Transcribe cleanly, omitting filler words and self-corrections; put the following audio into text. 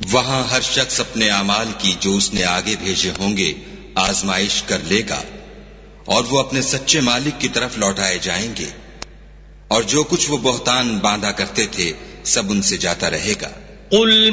वहां हर शख्स अपने अमाल की जो उसने आगे भेजे होंगे आजमाइश कर लेगा और वो अपने सच्चे मालिक की तरफ लौटाए जाएंगे, और जो कुछ वो बहतान बांधा करते थे सब उनसे जाता रहेगा।